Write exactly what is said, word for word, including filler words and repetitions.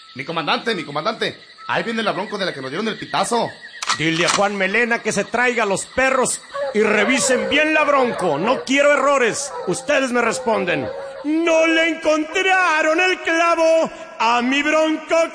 Mi comandante, mi comandante. Ahí viene la bronco de la que nos dieron el pitazo. Dile a Juan Melena que se traiga a los perros y revisen bien la bronco. No quiero errores. Ustedes me responden. No le encontraron el clavo a mi bronco.